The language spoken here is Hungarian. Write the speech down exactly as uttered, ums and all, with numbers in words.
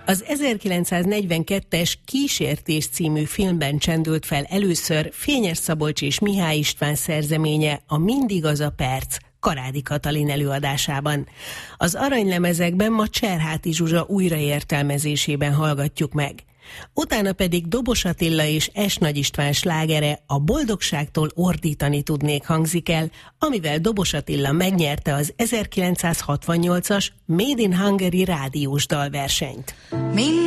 Az ezerkilencszáznegyvenkettes Kísértés című filmben csendült fel először Fényes Szabolcs és Mihály István szerzeménye, a Mindig az a perc, Karádi Katalin előadásában. Az aranylemezekben ma Cserháti Zsuzsa újraértelmezésében hallgatjuk meg. Utána pedig Dobos Attila és Es Nagy István slágere, a Boldogságtól ordítani tudnék hangzik el, amivel Dobos Attila megnyerte az ezerkilencszázhatvannyolcas Made in Hungary rádiós dalversenyt.